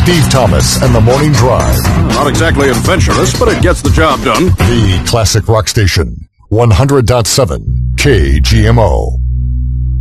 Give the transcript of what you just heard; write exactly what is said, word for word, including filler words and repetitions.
Steve Thomas and the Morning Drive. Not exactly adventurous, but it gets the job done. The Classic Rock Station, one hundred point seven K G M O.